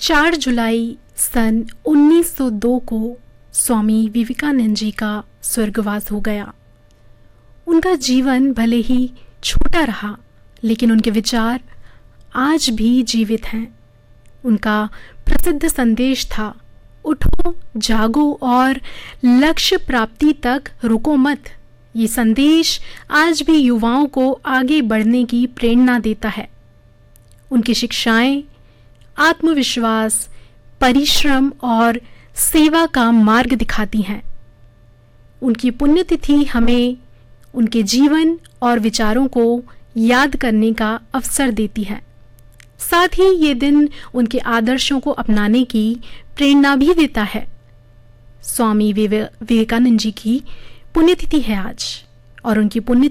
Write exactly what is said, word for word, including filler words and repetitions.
चार जुलाई सन उन्नीस सौ दो को स्वामी विवेकानंद जी का स्वर्गवास हो गया। उनका जीवन भले ही छोटा रहा, लेकिन उनके विचार आज भी जीवित हैं। उनका प्रसिद्ध संदेश था, उठो, जागो और लक्ष्य प्राप्ति तक रुको मत। ये संदेश आज भी युवाओं को आगे बढ़ने की प्रेरणा देता है। उनकी शिक्षाएं आत्मविश्वास, परिश्रम और सेवा का मार्ग दिखाती हैं। उनकी पुण्यतिथि हमें उनके जीवन और विचारों को याद करने का अवसर देती है। साथ ही ये दिन उनके आदर्शों को अपनाने की प्रेरणा भी देता है। स्वामी विवेकानंद जी की पुण्यतिथि है आज, और उनकी पुण्य